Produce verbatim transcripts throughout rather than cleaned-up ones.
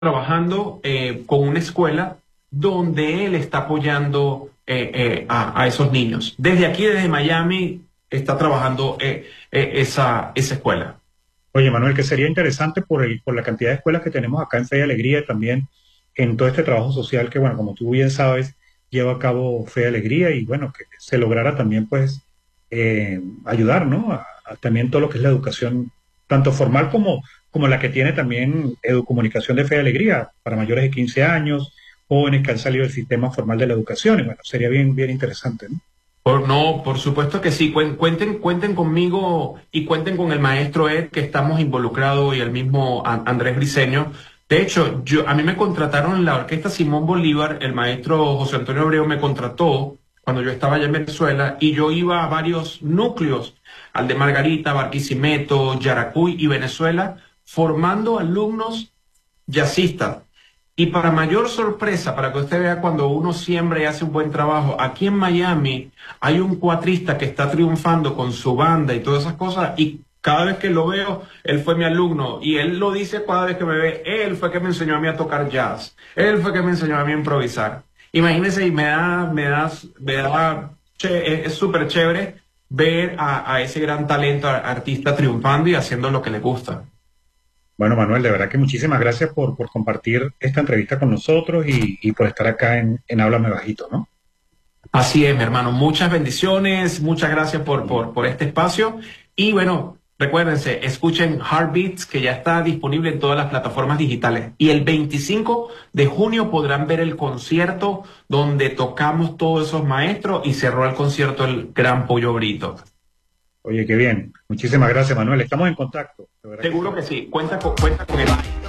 trabajando eh, con una escuela donde él está apoyando eh, eh, a, a esos niños. Desde aquí, desde Miami, está trabajando eh, eh, esa, esa escuela. Oye, Manuel, que sería interesante por el, por la cantidad de escuelas que tenemos acá en Fe y Alegría y también en todo este trabajo social que, bueno, como tú bien sabes, lleva a cabo Fe y Alegría y, bueno, que se lograra también, pues, eh, ayudar, ¿no? A, a también todo lo que es la educación, tanto formal como, como la que tiene también Educomunicación de Fe y Alegría para mayores de quince años, jóvenes que han salido del sistema formal de la educación y, bueno, sería bien, bien interesante, ¿no? Por, no, por supuesto que sí. Cuen- Cuenten, cuenten conmigo y cuenten con el maestro Ed, que estamos involucrados, y el mismo An- Andrés Briceño. De hecho, yo, a mí me contrataron en la Orquesta Simón Bolívar. El maestro José Antonio Abreu me contrató cuando yo estaba allá en Venezuela, y yo iba a varios núcleos, al de Margarita, Barquisimeto, Yaracuy y Venezuela, formando alumnos jazzistas. Y para mayor sorpresa, para que usted vea cuando uno siembra y hace un buen trabajo, aquí en Miami hay un cuatrista que está triunfando con su banda y todas esas cosas, y cada vez que lo veo, él fue mi alumno, y él lo dice cada vez que me ve: él fue que me enseñó a mí a tocar jazz, él fue que me enseñó a mí a improvisar. Imagínense, y me da, me da, me da, che- es súper chévere ver a, a ese gran talento a- artista triunfando y haciendo lo que le gusta. Bueno, Manuel, de verdad que muchísimas gracias por, por compartir esta entrevista con nosotros y, y por estar acá en, en Háblame Bajito, ¿no? Así es, mi hermano. Muchas bendiciones, muchas gracias por, por, por este espacio. Y bueno, recuérdense, escuchen Heartbeats, que ya está disponible en todas las plataformas digitales. Y el veinticinco de junio podrán ver el concierto donde tocamos todos esos maestros, y cerró el concierto el Gran Pollo Brito. Oye, qué bien. Muchísimas gracias, Manuel. Estamos en contacto. De verdad que Seguro sí. que sí. Cuenta con, cuenta con él.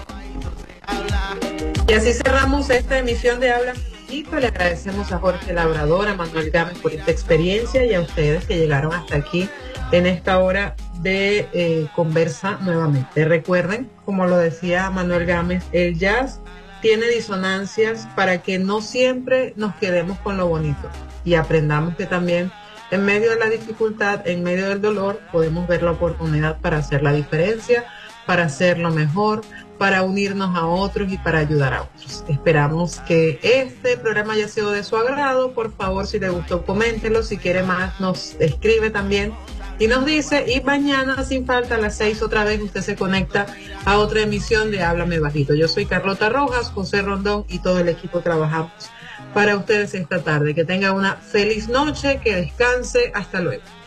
Y así cerramos esta emisión de Habla Mexicano. Le agradecemos a Jorge Labrador, a Manuel Gámez por esta experiencia, y a ustedes que llegaron hasta aquí en esta hora de eh, conversa nuevamente. Recuerden, como lo decía Manuel Gámez, el jazz tiene disonancias para que no siempre nos quedemos con lo bonito y aprendamos que también en medio de la dificultad, en medio del dolor, podemos ver la oportunidad para hacer la diferencia, para hacerlo mejor, para unirnos a otros y para ayudar a otros. Esperamos que este programa haya sido de su agrado. Por favor, si le gustó, coméntelo. Si quiere más, nos escribe también y nos dice. Y mañana, sin falta, a las seis otra vez, usted se conecta a otra emisión de Háblame Bajito. Yo soy Carlota Rojas, José Rondón y todo el equipo trabajamos para ustedes esta tarde. Que tenga una feliz noche, que descanse. Hasta luego.